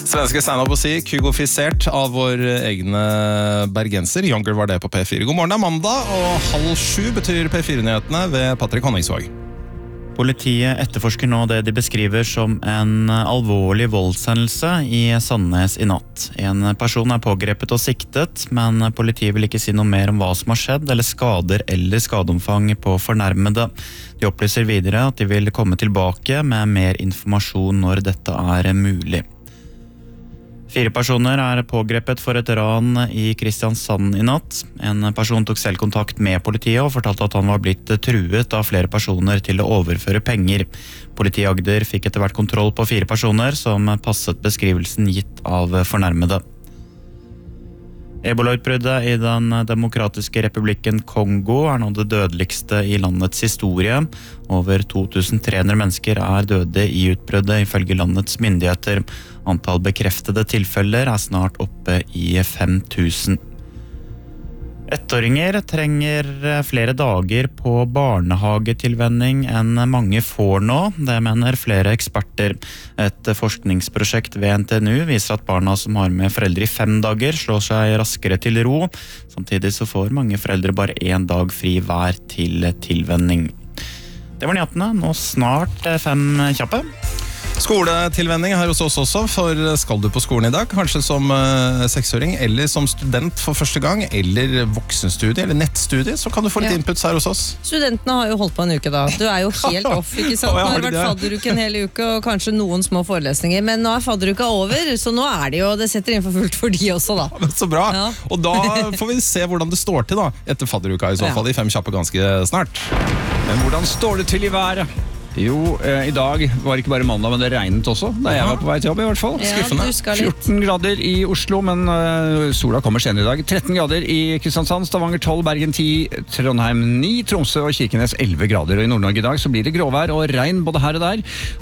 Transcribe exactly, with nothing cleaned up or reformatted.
Svenske stand-up å si, kygofisert av vår egne bergenser. Younger var det på P fire. God morgen, det er mandag, og halv sju betyr P fire-nyhetene ved Patrick Honningsvåg. Politiet etterforsker nå det de beskriver som en alvorlig voldshendelse i Sandnes i natt. En person er pågrepet og siktet, men politiet vil ikke si noe mer om hva som har skjedd, eller skader eller skadeomfang på fornærmede. De opplyser videre at de vil komme tilbake med mer informasjon når dette er mulig. Fire personer er pågrepet for et ran i Kristiansand i natt. En person tok selv kontakt med politiet og fortalte at han var blitt truet av flere personer til å overføre penger. Politiet i Agder fikk etter hvert kontroll på fire personer som passet beskrivelsen gitt av fornærmede. Ebola-utbruddet i den demokratiske republikken Kongo er nå det dødeligste i landets historie. Over to tusen tre hundre mennesker er døde i utbruddet ifølge landets myndigheter. Antall bekreftede tilfeller er snart oppe i fem tusen. Ettåringer trenger flere dager på barnehagetilvenning enn mange får nå, det mener flere eksperter. Et forskningsprosjekt ved N T N U viser at barna som har med foreldre i fem dager slår seg raskere til ro. Samtidig så får mange foreldre bare en dag fri hver til tilvenning. Det var nyhetene, nå snart fem kjappe. Skoletilvenning her hos oss også, for skal du på skolen i dag, kanskje som uh, seksåring, eller som student for første gang, eller voksenstudie, eller nettstudie, så kan du få litt ja. inputs her hos oss. Studentene har jo holdt på en uke da. Du er jo helt off, ikke sant? Nå har det vært fadderuke en hel uke, og kanskje noen små forelesninger, men nå er fadderuka over, så nå er det jo, det setter inn for fullt for de også da. Ja, så bra, ja. Og da får vi se hvordan det står til da, etter fadderuka i så fall, ja. I fem kjappe ganske snart. Men hvordan står det til i været? Jo, eh, i dag var det ikke bare mandag, men det regnet også, da jeg var på vei til jobb i hvert fall. Ja, fjorten grader i Oslo, men uh, sola kommer senere i dag. tretten grader i Kristiansand, Stavanger tolv, Bergen ti, Trondheim ni, Tromsø og Kirkenes elleve grader. Og i Nord-Norge i dag så blir det gråvær og regn både her og der.